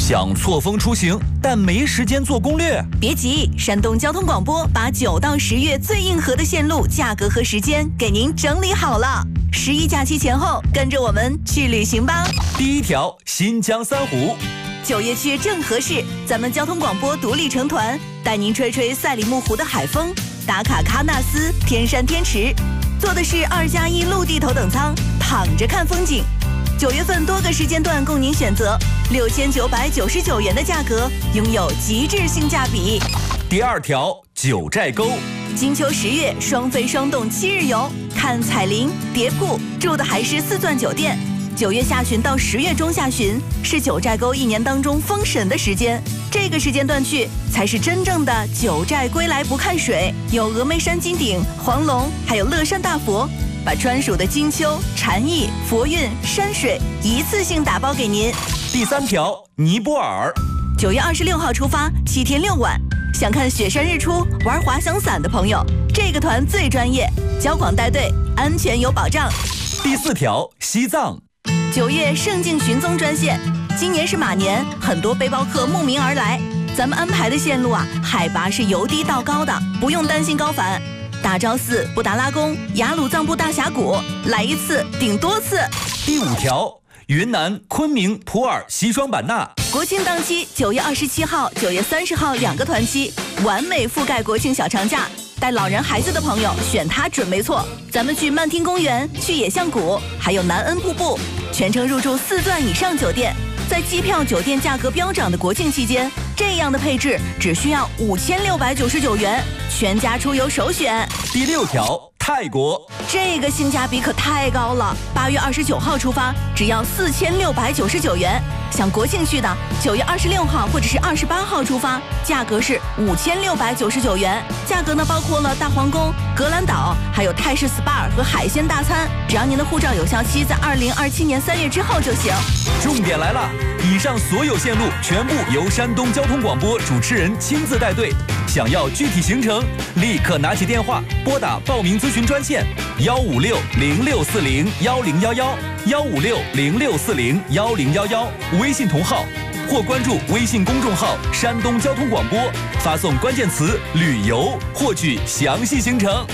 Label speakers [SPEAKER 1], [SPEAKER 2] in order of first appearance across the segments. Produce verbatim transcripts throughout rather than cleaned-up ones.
[SPEAKER 1] 想错峰出行，但没时间做攻略？
[SPEAKER 2] 别急，山东交通广播把九到十月最硬核的线路、价格和时间给您整理好了。十一假期前后，跟着我们去旅行吧。
[SPEAKER 1] 第一条，新疆三湖。
[SPEAKER 2] 九月去正合适，咱们交通广播独立成团，带您吹吹赛里木湖的海风，打卡喀纳斯、天山天池，坐的是二加一陆地头等舱，躺着看风景。九月份多个时间段供您选择，六千九百九十九元的价格，拥有极致性价比。
[SPEAKER 1] 第二条，九寨沟。
[SPEAKER 2] 金秋十月双飞双动七日游，看彩铃、蝶瀑，住的还是四钻酒店。九月下旬到十月中下旬是九寨沟一年当中封神的时间，这个时间段去才是真正的九寨归来不看水，有峨眉山金顶、黄龙，还有乐山大佛，把专属的金秋、禅意、佛韵、山水一次性打包给您。
[SPEAKER 1] 第三条，尼泊尔。
[SPEAKER 2] 九月二十六号出发，七天六晚。想看雪山日出、玩滑翔伞的朋友，这个团最专业，交广带队，安全有保障。
[SPEAKER 1] 第四条，西藏。
[SPEAKER 2] 九月圣境寻踪专线，今年是马年，很多背包客慕名而来。咱们安排的线路啊，海拔是由低到高的，不用担心高反。大昭寺、布达拉宫、雅鲁藏布大峡谷，来一次顶多次。
[SPEAKER 1] 第五条，云南昆明、普洱、西双版纳。
[SPEAKER 2] 国庆档期，九月二十七号、九月三十号两个团期，完美覆盖国庆小长假。带老人孩子的朋友选它准没错。咱们去曼听公园，去野象谷，还有南恩瀑布，全程入住四钻以上酒店。在机票、酒店价格飙涨的国庆期间，这样的配置只需要五千六百九十九元，全家出游首选。
[SPEAKER 1] 第六条，泰国。
[SPEAKER 2] 这个性价比可太高了，八月二十九号出发，只要四千六百九十九元。想国庆去的，九月二十六号或者是二十八号出发，价格是五千六百九十九元。价格呢包括了大皇宫、格兰岛，还有泰式 S P A 和海鲜大餐。只要您的护照有效期在二零二七年三月之后就行。
[SPEAKER 1] 重点来了，以上所有线路全部由山东交通广播主持人亲自带队。想要具体行程，立刻拿起电话拨打报名咨询专线幺五六零六四零幺零幺幺幺五六零六四零幺零幺幺，微信同号或关注微信公众号山东交通广播，发送关键词旅游获取详细行程。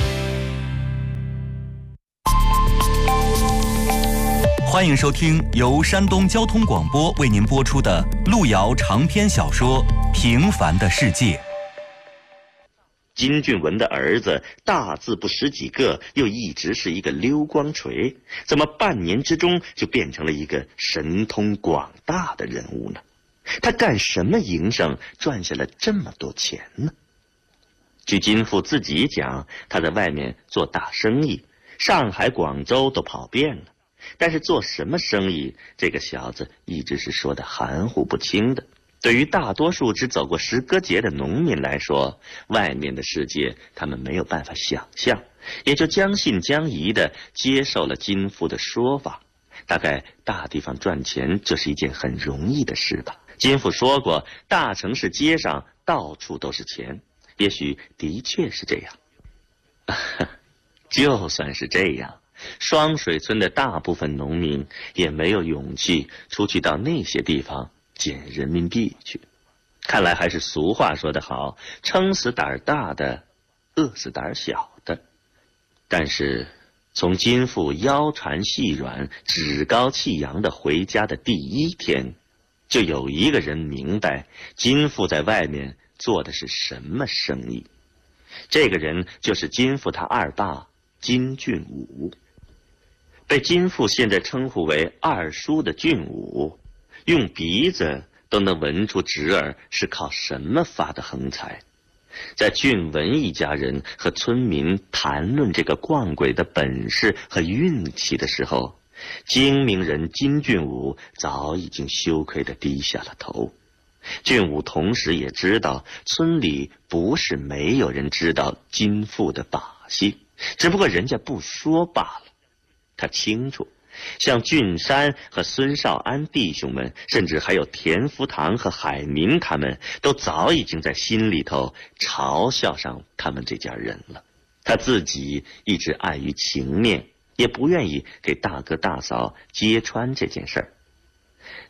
[SPEAKER 1] 欢迎收听由山东交通广播为您播出的路遥长篇小说《平凡的世界》。
[SPEAKER 3] 金俊文的儿子大字不识几个，又一直是一个溜光锤，怎么半年之中就变成了一个神通广大的人物呢？他干什么营生赚下了这么多钱呢？据金父自己讲，他在外面做大生意，上海、广州都跑遍了，但是做什么生意，这个小子一直是说的含糊不清的。对于大多数只走过石歌节的农民来说，外面的世界他们没有办法想象，也就将信将疑地接受了金父的说法。大概大地方赚钱就是一件很容易的事吧。金父说过，大城市街上到处都是钱，也许的确是这样。就算是这样，双水村的大部分农民也没有勇气出去到那些地方捡人民币去。看来还是俗话说得好，撑死胆大的，饿死胆小的。但是从金父腰缠细软、趾高气扬的回家的第一天，就有一个人明白金父在外面做的是什么生意。这个人就是金父他二爸金俊武。被金父现在称呼为二叔的俊武，用鼻子都能闻出侄儿是靠什么发的横财。在俊文一家人和村民谈论这个逛鬼的本事和运气的时候，精明人金俊武早已经羞愧地低下了头。俊武同时也知道，村里不是没有人知道金父的把戏，只不过人家不说罢了。他清楚，像俊山和孙少安弟兄们，甚至还有田福堂和海明他们，都早已经在心里头嘲笑上他们这家人了。他自己一直碍于情面，也不愿意给大哥大嫂揭穿这件事儿。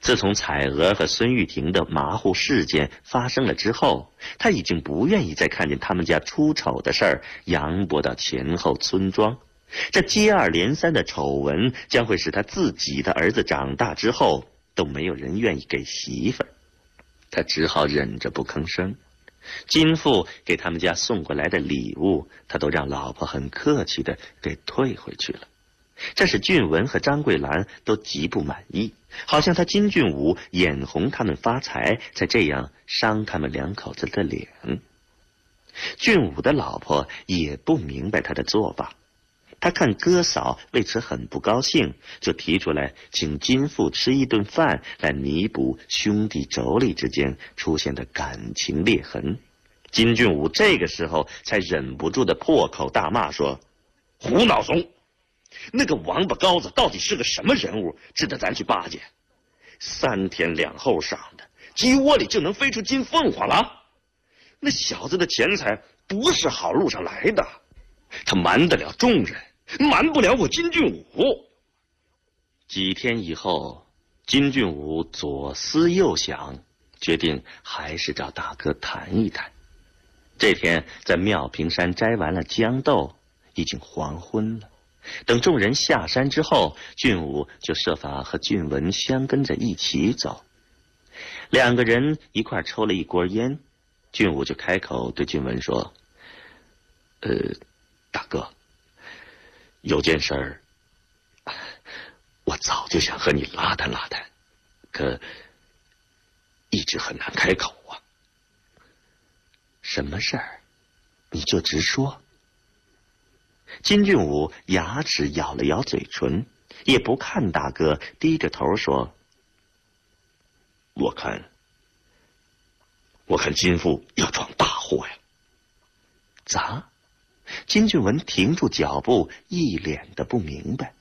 [SPEAKER 3] 自从彩娥和孙玉婷的马虎事件发生了之后，他已经不愿意再看见他们家出丑的事儿扬播到前后村庄。这接二连三的丑闻将会使他自己的儿子长大之后都没有人愿意给媳妇儿，他只好忍着不吭声。金父给他们家送过来的礼物，他都让老婆很客气的给退回去了。这使俊文和张桂兰都极不满意，好像他金俊武眼红他们发财，才这样伤他们两口子的脸。俊武的老婆也不明白他的做法，他看哥嫂为此很不高兴，就提出来请金父吃一顿饭，来弥补兄弟妯娌之间出现的感情裂痕。金俊武这个时候才忍不住的破口大骂说：胡闹怂！那个王八羔子到底是个什么人物，值得咱去巴结？三天两后晌的，鸡窝里就能飞出金凤凰了？那小子的钱财不是好路上来的，他瞒得了众人，瞒不了我金俊武。几天以后，金俊武左思右想，决定还是找大哥谈一谈。这天在妙平山摘完了豇豆，已经黄昏了。等众人下山之后，俊武就设法和俊文相跟着一起走。两个人一块抽了一锅烟，俊武就开口对俊文说：呃，大哥，有件事儿我早就想和你拉谈拉谈，可一直很难开口啊。什么事儿？你就直说。金俊武牙齿咬了咬嘴唇，也不看大哥，低着头说：我看我看金父要闯大祸呀。咋？金俊文停住脚步，一脸的不明白。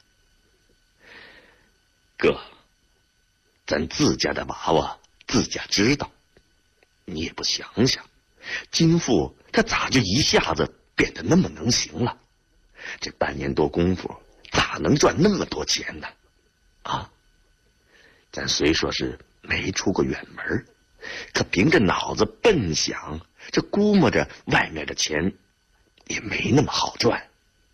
[SPEAKER 3] 哥，咱自家的娃娃自家知道，你也不想想，金父他咋就一下子变得那么能行了？这半年多功夫，咋能赚那么多钱呢？啊，咱虽说是没出过远门，可凭着脑子笨想，这估摸着外面的钱也没那么好赚。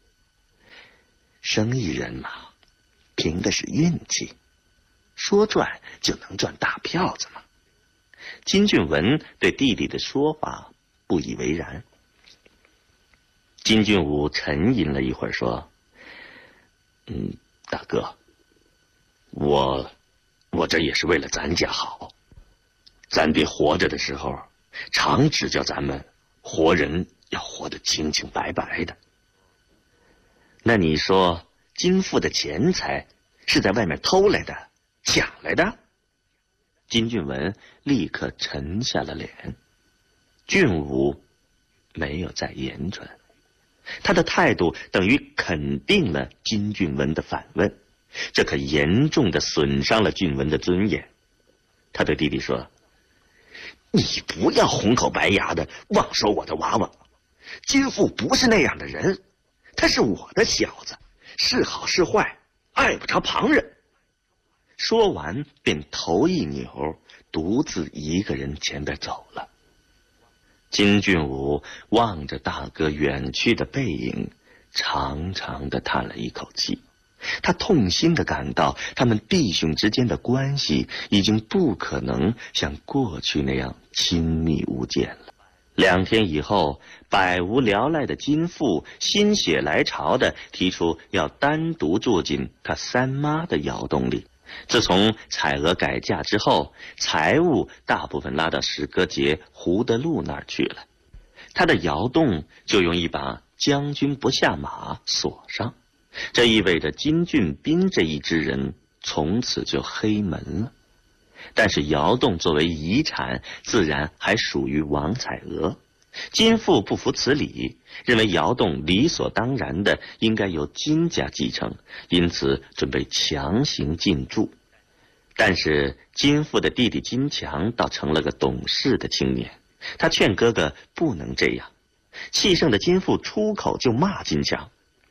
[SPEAKER 3] 生意人嘛，凭的是运气，说赚就能赚大票子嘛。金俊文对弟弟的说法不以为然。金俊武沉吟了一会儿说：嗯，大哥，我我这也是为了咱家好。咱爹活着的时候常指教咱们活人要活得清清白白的。那你说金父的钱财是在外面偷来的，抢来的？金俊文立刻沉下了脸。俊武没有再言传，他的态度等于肯定了金俊文的反问，这可严重的损伤了俊文的尊严。他对弟弟说：你不要红口白牙的妄说我的娃娃，金父不是那样的人，他是我的小子，是好是坏碍不着旁人。说完便头一扭，独自一个人前边走了。金俊武望着大哥远去的背影，长长的叹了一口气。他痛心的感到，他们弟兄之间的关系已经不可能像过去那样亲密无间了。两天以后，百无聊赖的金父心血来潮的提出要单独住进他三妈的窑洞里。自从彩娥改嫁之后，财务大部分拉到石歌节胡德禄那儿去了，他的窑洞就用一把将军不下马锁上，这意味着金俊斌这一支人从此就黑门了。但是窑洞作为遗产，自然还属于王彩娥。金父不服此理，认为窑洞理所当然的应该由金家继承，因此准备强行进驻。但是金父的弟弟金强倒成了个懂事的青年，他劝哥哥不能这样。气盛的金父出口就骂金强：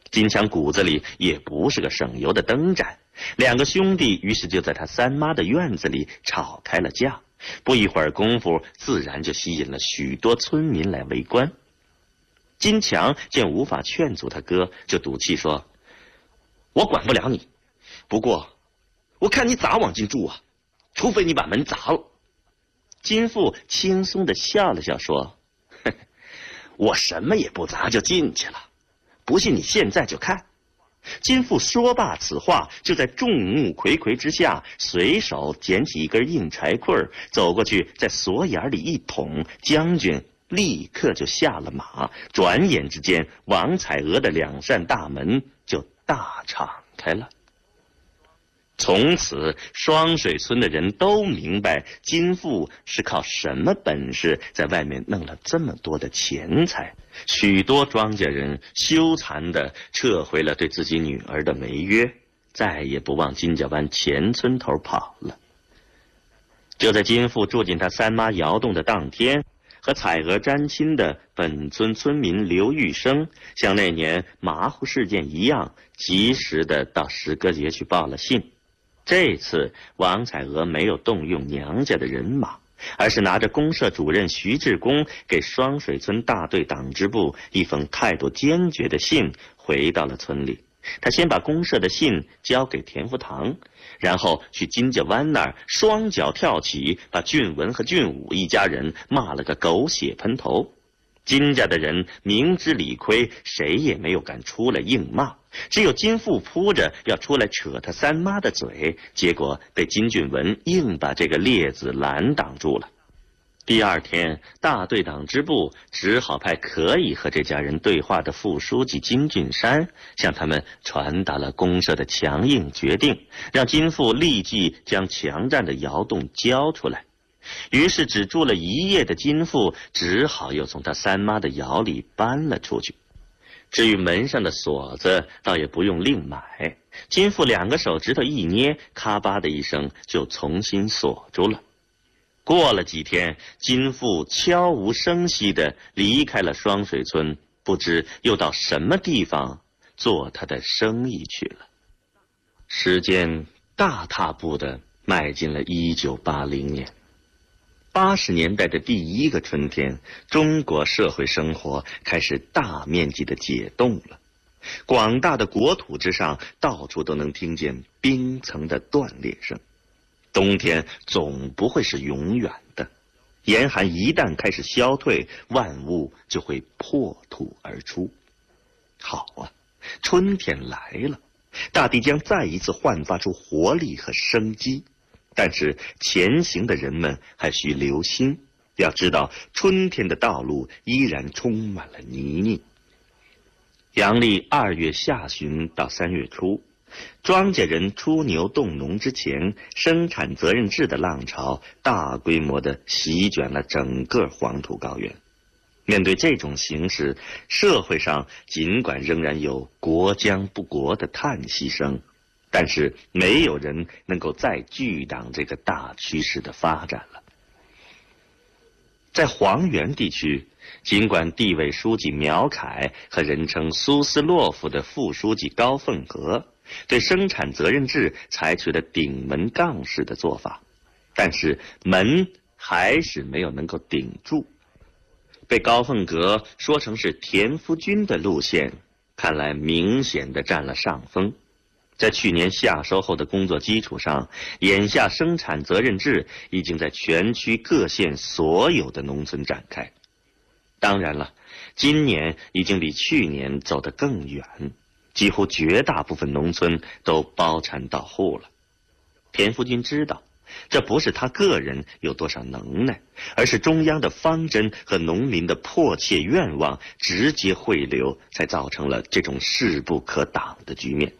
[SPEAKER 3] 金强骨子里也不是个省油的灯盏，两个兄弟于是就在他三妈的院子里吵开了架。不一会儿功夫，自然就吸引了许多村民来围观。金强见无法劝阻他哥，就赌气说：“我管不了你，不过我看你咋往进住啊？除非你把门砸了。”金富轻松地笑了笑说：“呵呵，我什么也不砸就进去了，不信你现在就看。”金富说罢此话，就在众目睽睽之下，随手捡起一根硬柴棍，走过去，在锁眼里一捅，将军立刻就下了马。转眼之间，王彩娥的两扇大门就大敞开了。从此，双水村的人都明白金富是靠什么本事在外面弄了这么多的钱财。许多庄稼人羞惭地撤回了对自己女儿的媒约，再也不往金家湾前村头跑了。就在金富住进他三妈窑洞的当天，和彩娥沾亲的本村村民刘玉生，像那年麻湖事件一样，及时地到石歌节去报了信。这次王彩娥没有动用娘家的人马，而是拿着公社主任徐志公给双水村大队党支部一封态度坚决的信，回到了村里。他先把公社的信交给田福堂，然后去金家湾那儿双脚跳起，把俊文和俊武一家人骂了个狗血喷头。金家的人明知理亏，谁也没有敢出来硬骂，只有金富扑着要出来扯他三妈的嘴，结果被金俊文硬把这个列子拦挡住了。第二天，大队党支部只好派可以和这家人对话的副书记金俊山，向他们传达了公社的强硬决定，让金富立即将强占的窑洞交出来。于是只住了一夜的金富只好又从他三妈的窑里搬了出去。至于门上的锁子，倒也不用另买，金富两个手指头一捏，咔吧的一声就重新锁住了。过了几天，金富悄无声息地离开了双水村，不知又到什么地方做他的生意去了。时间大踏步地迈进了一九八零年。八十年代的第一个春天，中国社会生活开始大面积的解冻了。广大的国土之上，到处都能听见冰层的断裂声。冬天总不会是永远的，严寒一旦开始消退，万物就会破土而出。好啊，春天来了，大地将再一次焕发出活力和生机。但是前行的人们还需留心，要知道春天的道路依然充满了泥泞。阳历二月下旬到三月初，庄稼人出牛动农之前，生产责任制的浪潮大规模地席卷了整个黄土高原。面对这种形势，社会上尽管仍然有国将不国的叹息声，但是没有人能够再拒挡这个大趋势的发展了。在黄原地区，尽管地委书记苗凯和人称苏斯洛夫的副书记高凤阁对生产责任制采取了顶门杠式的做法，但是门还是没有能够顶住。被高凤阁说成是田福军的路线，看来明显的占了上风。在去年夏收后的工作基础上，眼下生产责任制已经在全区各县所有的农村展开。当然了，今年已经比去年走得更远，几乎绝大部分农村都包产到户了。田福军知道，这不是他个人有多少能耐，而是中央的方针和农民的迫切愿望直接汇流，才造成了这种势不可挡的局面。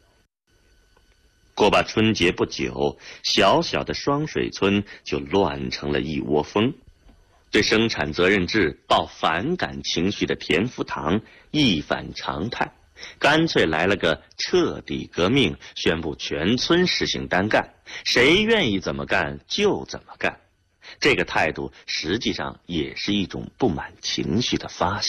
[SPEAKER 3] 过罢春节不久，小小的双水村就乱成了一窝蜂。对生产责任制抱反感情绪的田福堂一反常态，干脆来了个彻底革命，宣布全村实行单干，谁愿意怎么干就怎么干。这个态度实际上也是一种不满情绪的发泄，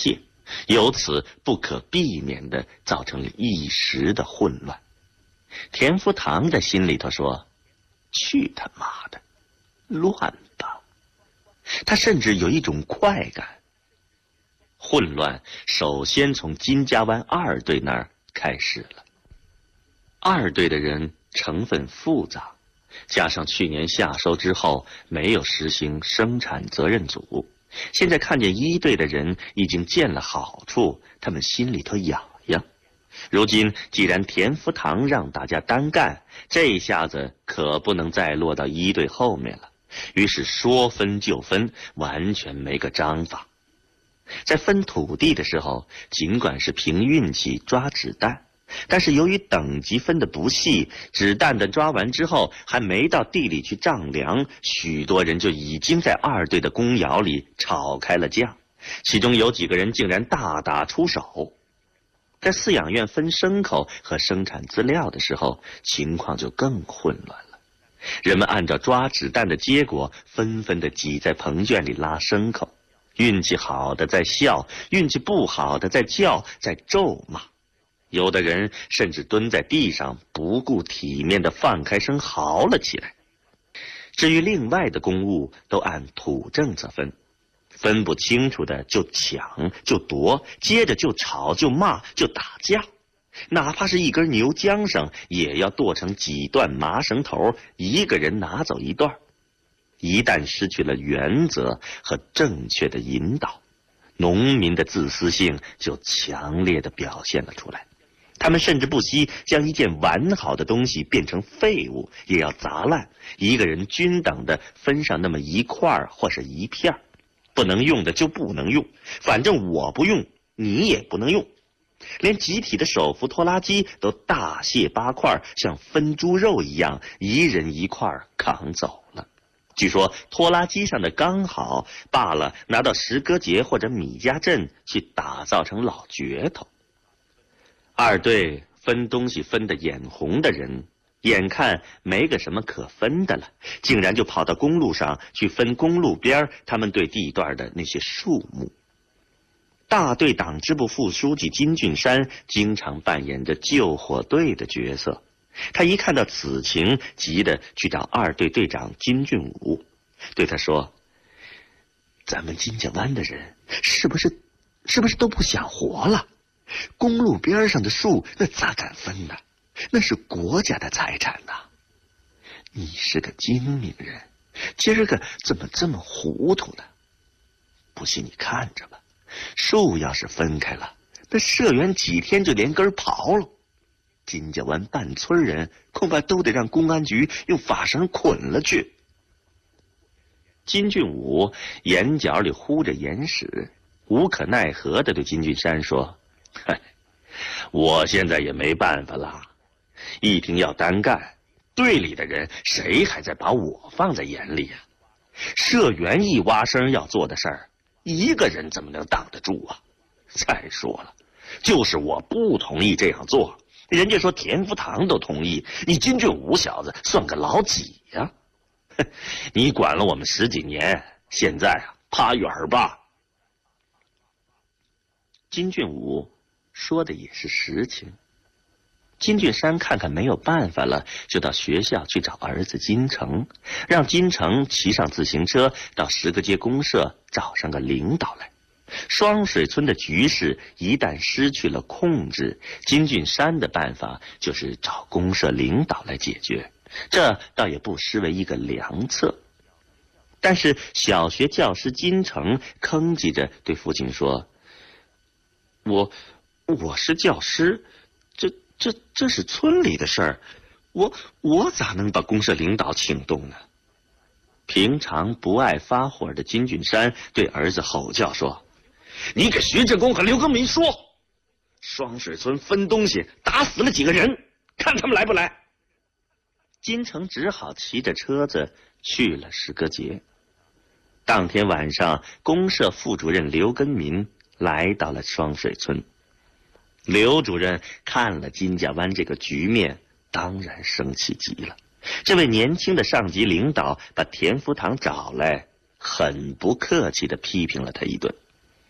[SPEAKER 3] 由此不可避免地造成了一时的混乱。田福堂在心里头说：去他妈的，乱吧！他甚至有一种快感。混乱首先从金家湾二队那儿开始了。二队的人成分复杂，加上去年夏收之后没有实行生产责任组，现在看见一队的人已经见了好处，他们心里头痒痒。如今既然田福堂让大家单干，这一下子可不能再落到一队后面了，于是说分就分，完全没个章法。在分土地的时候，尽管是凭运气抓子弹，但是由于等级分的不细，子弹的抓完之后还没到地里去丈量，许多人就已经在二队的公窑里吵开了架，其中有几个人竟然大打出手。在饲养院分牲口和生产资料的时候，情况就更混乱了。人们按照抓子弹的结果，纷纷地挤在棚圈里拉牲口，运气好的在笑，运气不好的在叫，在咒骂。有的人甚至蹲在地上，不顾体面地放开声嚎了起来。至于另外的公务，都按土政策分，分不清楚的就抢就夺，接着就吵就骂就打架，哪怕是一根牛缰绳，也要剁成几段麻绳头，一个人拿走一段。一旦失去了原则和正确的引导，农民的自私性就强烈地表现了出来。他们甚至不惜将一件完好的东西变成废物，也要砸烂，一个人均等地分上那么一块或是一片，不能用的就不能用，反正我不用，你也不能用。连集体的手扶拖拉机都大卸八块，像分猪肉一样，一人一块扛走了。据说拖拉机上的刚好罢了，拿到石歌节或者米家镇去打造成老镢头。二队分东西分得眼红的人，眼看没个什么可分的了，竟然就跑到公路上去分公路边他们对地段的那些树木。大队党支部副书记金俊山经常扮演着救火队的角色，他一看到此情，急得去找二队队长金俊武，对他说：咱们金家湾的人是不是是不是都不想活了？公路边上的树那咋敢分呢？那是国家的财产呐！你是个精明人，今儿个怎么这么糊涂呢？不信你看着吧，树要是分开了，那社员几天就连根刨了。金家湾半村人恐怕都得让公安局用法绳捆了去。金俊武眼角里糊着眼屎，无可奈何地对金俊山说：嗨，我现在也没办法了，一听要单干，队里的人谁还在把我放在眼里呀？社员一挖声要做的事儿，一个人怎么能挡得住啊？再说了，就是我不同意这样做，人家说田福堂都同意，你金俊武小子算个老几呀？你管了我们十几年，现在啊，趴远吧。金俊武说的也是实情。金俊山看看没有办法了，就到学校去找儿子金城，让金城骑上自行车到石歌街公社找上个领导来。双水村的局势一旦失去了控制，金俊山的办法就是找公社领导来解决，这倒也不失为一个良策。但是小学教师金城吭叽着对父亲说：我我是教师，这这这是村里的事儿，我我咋能把公社领导请动呢？平常不爱发火的金俊山对儿子吼叫说：你给徐志公和刘根民说，双水村分东西打死了几个人，看他们来不来。金城只好骑着车子去了石歌节。当天晚上，公社副主任刘根民来到了双水村。刘主任看了金家湾这个局面，当然生气极了。这位年轻的上级领导把田福堂找来，很不客气地批评了他一顿。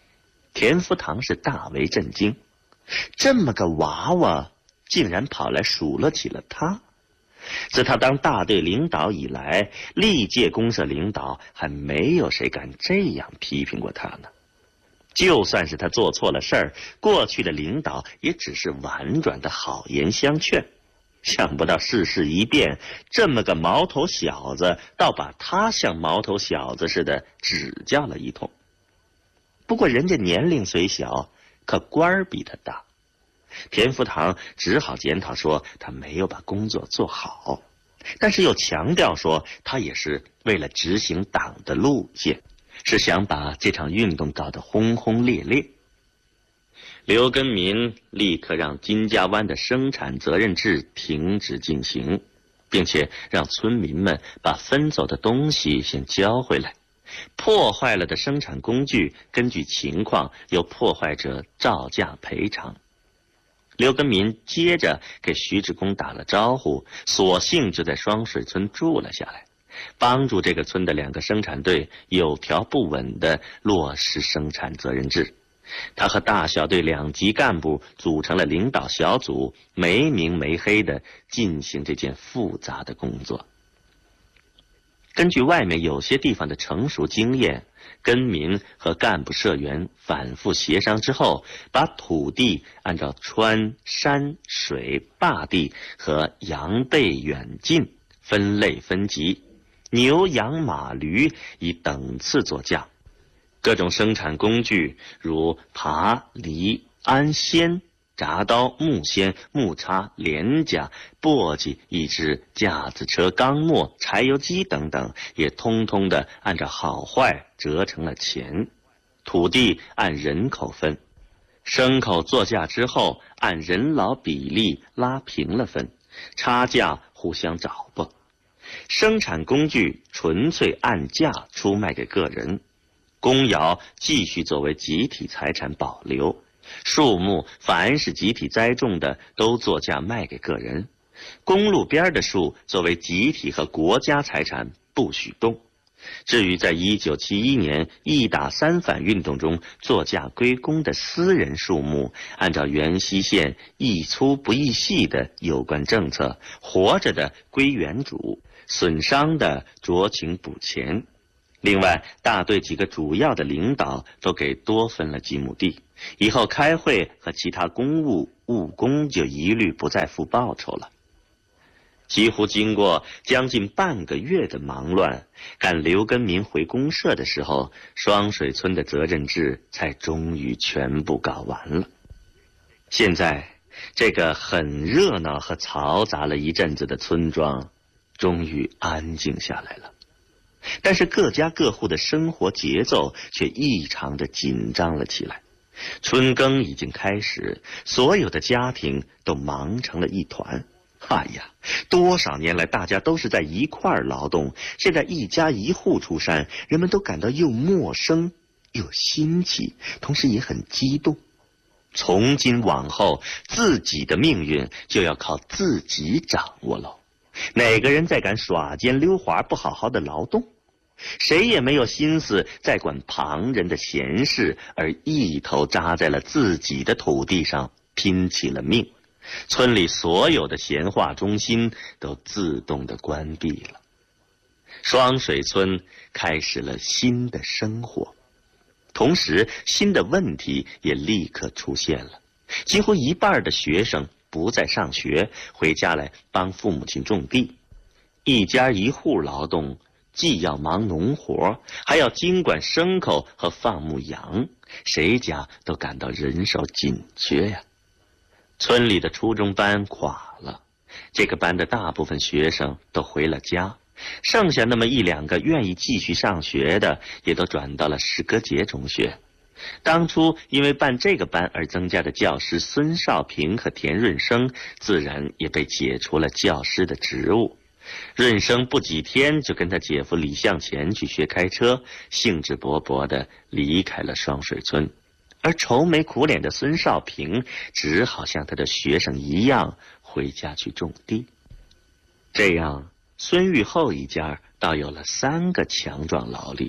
[SPEAKER 3] 田福堂是大为震惊，这么个娃娃竟然跑来数落起了他。自他当大队领导以来，历届公社领导还没有谁敢这样批评过他呢。就算是他做错了事儿，过去的领导也只是婉转的好言相劝。想不到世事一变，这么个毛头小子倒把他像毛头小子似的指教了一通。不过人家年龄虽小，可官儿比他大。田福堂只好检讨说他没有把工作做好，但是又强调说他也是为了执行党的路线，是想把这场运动搞得轰轰烈烈。刘根民立刻让金家湾的生产责任制停止进行，并且让村民们把分走的东西先交回来，破坏了的生产工具根据情况由破坏者照价赔偿。刘根民接着给徐志公打了招呼，索性就在双水村住了下来，帮助这个村的两个生产队有条不紊地落实生产责任制。他和大小队两级干部组成了领导小组，没明没黑地进行这件复杂的工作。根据外面有些地方的成熟经验，根民和干部社员反复协商之后，把土地按照川、山、水、坝地和羊背远近分类分级，牛、羊、马、驴以等次作价。各种生产工具如耙、犁、鞍锨、铡刀、木锨、木叉、镰夹、簸箕，以至架子车、钢磨、柴油机等等，也通通的按照好坏折成了钱。土地按人口分，牲口作价之后按人老比例拉平了分，差价互相找吧。生产工具纯粹按价出卖给个人，公窑继续作为集体财产保留，树木凡是集体栽种的都作价卖给个人，公路边的树作为集体和国家财产不许动。至于在一九七一年一打三反运动中作价归公的私人树木，按照原西县易粗不易细的有关政策，活着的归原主，损伤的酌情补钱。另外，大队几个主要的领导都给多分了几亩地，以后开会和其他公务务工就一律不再付报酬了。几乎经过将近半个月的忙乱，赶刘根民回公社的时候，双水村的责任制才终于全部搞完了。现在，这个很热闹和嘈杂了一阵子的村庄，终于安静下来了。但是各家各户的生活节奏却异常的紧张了起来。春耕已经开始，所有的家庭都忙成了一团。哎呀，多少年来大家都是在一块儿劳动，现在一家一户出山，人们都感到又陌生又新奇，同时也很激动。从今往后，自己的命运就要靠自己掌握喽。哪个人再敢耍奸溜滑，不好好的劳动？谁也没有心思再管旁人的闲事，而一头扎在了自己的土地上，拼起了命。村里所有的闲话中心都自动的关闭了。双水村开始了新的生活，同时新的问题也立刻出现了。几乎一半的学生不再上学，回家来帮父母亲种地。一家一户劳动，既要忙农活，还要经管牲口和放牧羊，谁家都感到人手紧缺呀。村里的初中班垮了，这个班的大部分学生都回了家，剩下那么一两个愿意继续上学的，也都转到了石歌节中学。当初因为办这个班而增加的教师孙少平和田润生，自然也被解除了教师的职务。润生不几天就跟他姐夫李向前去学开车，兴致勃勃地离开了双水村。而愁眉苦脸的孙少平只好像他的学生一样回家去种地。这样，孙玉厚一家倒有了三个强壮劳力。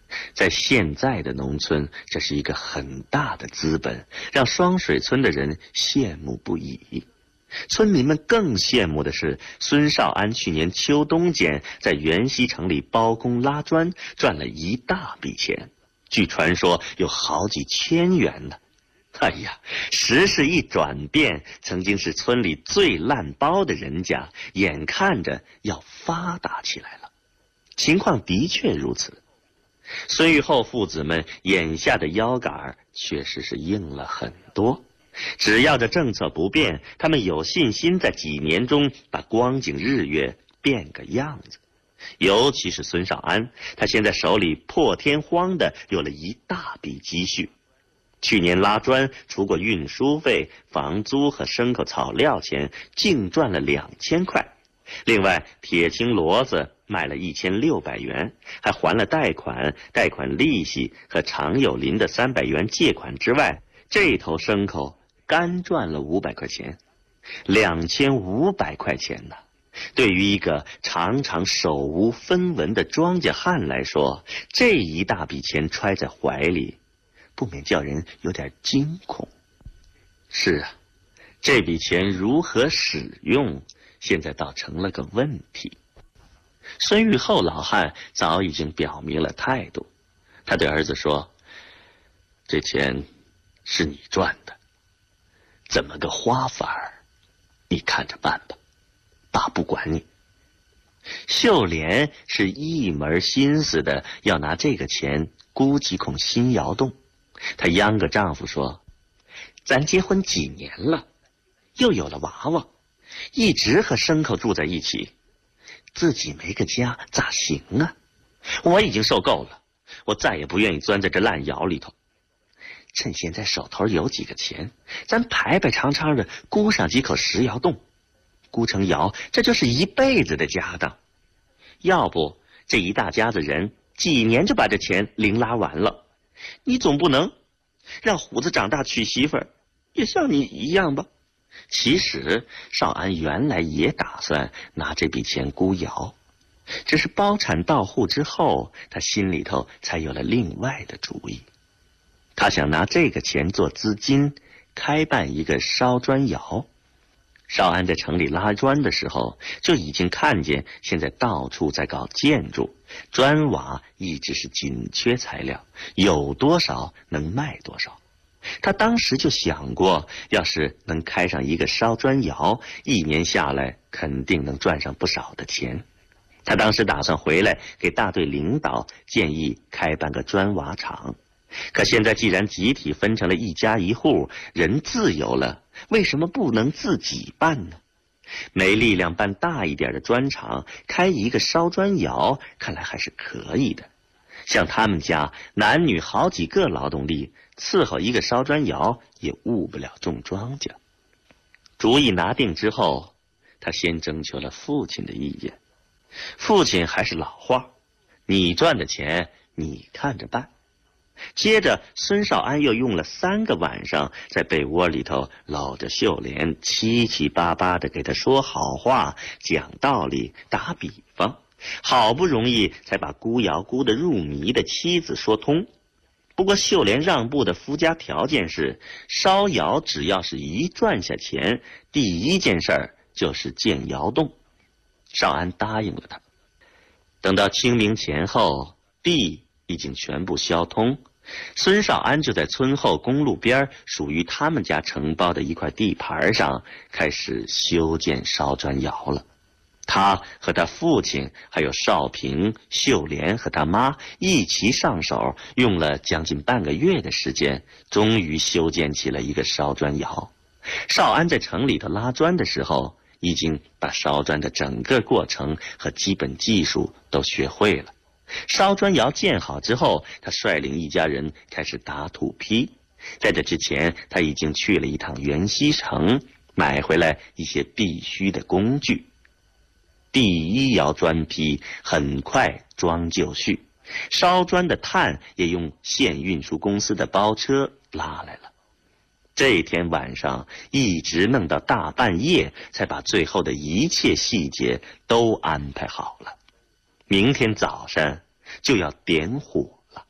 [SPEAKER 3] 在现在的农村，这是一个很大的资本，让双水村的人羡慕不已。村民们更羡慕的是，孙少安去年秋冬间在元溪城里包工拉砖，赚了一大笔钱，据传说有好几千元呢。哎呀，时势一转变，曾经是村里最烂包的人家，眼看着要发达起来了。情况的确如此。孙玉厚父子们眼下的腰杆确实是硬了很多，只要这政策不变，他们有信心在几年中把光景日月变个样子。尤其是孙少安，他现在手里破天荒的有了一大笔积蓄。去年拉砖除过运输费、房租和牲口草料钱，净赚了两千块。另外，铁青骡子卖了一千六百元，还还了贷款、贷款利息和常有林的三百元借款之外，这头牲口干赚了五百块钱，两千五百块钱呢。对于一个常常手无分文的庄稼汉来说，这一大笔钱揣在怀里，不免叫人有点惊恐。是啊，这笔钱如何使用，现在倒成了个问题。孙玉厚老汉早已经表明了态度，他对儿子说：“这钱是你赚的，怎么个花法儿，你看着办吧，爸不管你。”秀莲是一门心思的要拿这个钱估几孔新窑洞。她央个丈夫说：“咱结婚几年了，又有了娃娃，一直和牲口住在一起，自己没个家咋行啊？我已经受够了，我再也不愿意钻在这烂窑里头。趁现在手头有几个钱，咱排排长长的估上几口石窑洞，估成窑，这就是一辈子的家当。要不这一大家子人几年就把这钱零拉完了。你总不能让虎子长大娶媳妇儿也像你一样吧？”其实少安原来也打算拿这笔钱估窑，只是包产到户之后，他心里头才有了另外的主意。他想拿这个钱做资金，开办一个烧砖窑。少安在城里拉砖的时候，就已经看见现在到处在搞建筑，砖瓦一直是紧缺材料，有多少能卖多少。他当时就想过，要是能开上一个烧砖窑，一年下来肯定能赚上不少的钱。他当时打算回来给大队领导建议开办个砖瓦厂。可现在既然集体分成了一家一户，人自由了，为什么不能自己办呢？没力量办大一点的砖厂，开一个烧砖窑看来还是可以的。像他们家男女好几个劳动力，伺候一个烧砖窑也误不了种庄稼。主意拿定之后，他先征求了父亲的意见。父亲还是老话，你赚的钱你看着办。接着孙少安又用了三个晚上，在被窝里头搂着秀莲，七七八八的给他说好话、讲道理、打比方，好不容易才把估窑估得入迷的妻子说通。不过秀莲让步的附加条件是，烧窑只要是一赚下钱，第一件事儿就是建窑洞。少安答应了他。等到清明前后，地已经全部销通，孙少安就在村后公路边属于他们家承包的一块地盘上开始修建烧砖窑了。他和他父亲还有少平、秀莲和他妈一齐上手，用了将近半个月的时间，终于修建起了一个烧砖窑。少安在城里头拉砖的时候，已经把烧砖的整个过程和基本技术都学会了。烧砖窑建好之后，他率领一家人开始打土坯。在这之前，他已经去了一趟元溪城，买回来一些必须的工具。第一窑砖坯很快装就绪，烧砖的炭也用县运输公司的包车拉来了。这天晚上一直弄到大半夜，才把最后的一切细节都安排好了。明天早上就要点火了。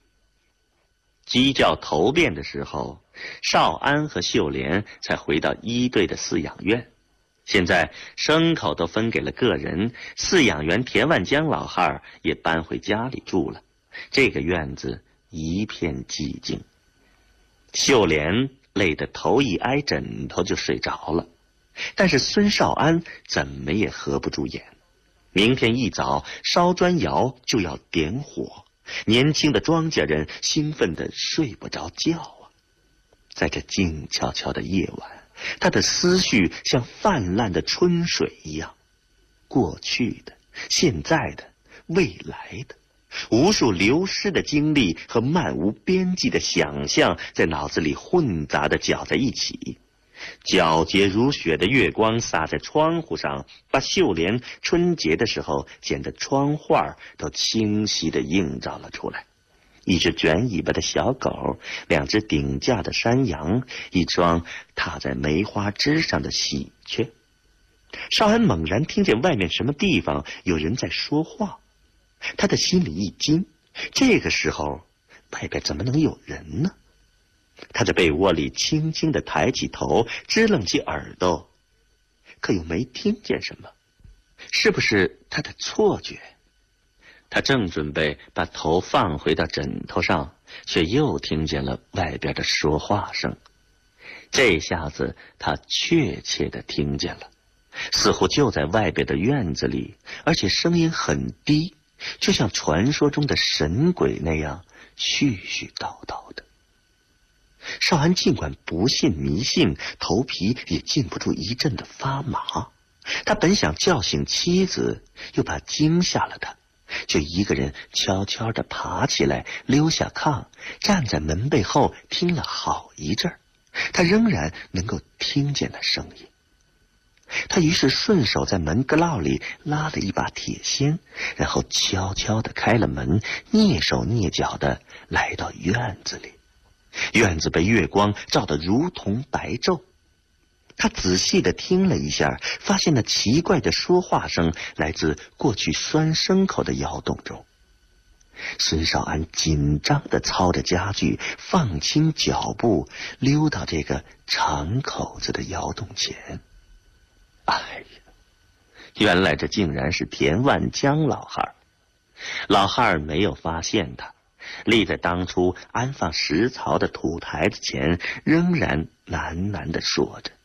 [SPEAKER 3] 鸡叫头遍的时候，少安和秀莲才回到一队的饲养院。现在牲口都分给了个人，饲养员田万江老汉也搬回家里住了。这个院子一片寂静。秀莲累得头一挨枕头就睡着了，但是孙少安怎么也合不住眼。明天一早烧砖窑就要点火，年轻的庄稼人兴奋得睡不着觉啊。在这静悄悄的夜晚，他的思绪像泛滥的春水一样，过去的、现在的、未来的，无数流失的经历和漫无边际的想象在脑子里混杂的搅在一起。皎洁如雪的月光洒在窗户上，把秀莲春节的时候剪的窗画都清晰地映照了出来。一只卷尾巴的小狗，两只顶架的山羊，一双踏在梅花枝上的喜鹊。少安猛然听见外面什么地方有人在说话，他的心里一惊，这个时候外边怎么能有人呢？他在被窝里轻轻地抬起头，支棱起耳朵，可又没听见什么，是不是他的错觉？他正准备把头放回到枕头上，却又听见了外边的说话声。这下子他确切地听见了，似乎就在外边的院子里，而且声音很低，就像传说中的神鬼那样絮絮叨叨的。少安尽管不信迷信，头皮也禁不住一阵的发麻。他本想叫醒妻子，又怕惊吓了他，就一个人悄悄地爬起来，溜下炕，站在门背后听了好一阵儿。他仍然能够听见那声音。他于是顺手在门格烙里拉了一把铁锨，然后悄悄地开了门，蹑手蹑脚地来到院子里。院子被月光照得如同白昼。他仔细地听了一下，发现那奇怪的说话声来自过去拴牲口的窑洞中。孙少安紧张地操着家具，放轻脚步，溜到这个长口子的窑洞前。哎呀，原来这竟然是田万江老汉。老汉没有发现他，立在当初安放石槽的土台子前，仍然喃喃地说着：“